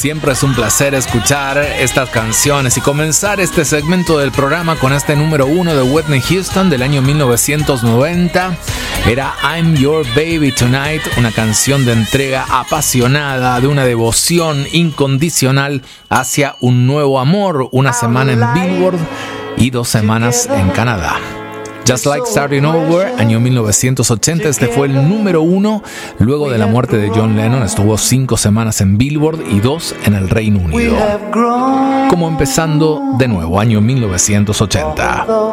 Siempre es un placer escuchar estas canciones y comenzar este segmento del programa con este número 1 de Whitney Houston del año 1990. Era I'm Your Baby Tonight, una canción de entrega apasionada, de una devoción incondicional hacia un nuevo amor. Una semana en Billboard y 2 semanas en Canadá. Just Like Starting Over, año 1980, este fue el número 1. Luego de la muerte de John Lennon, estuvo 5 semanas en Billboard y 2 en el Reino Unido. Como empezando de nuevo, año 1980.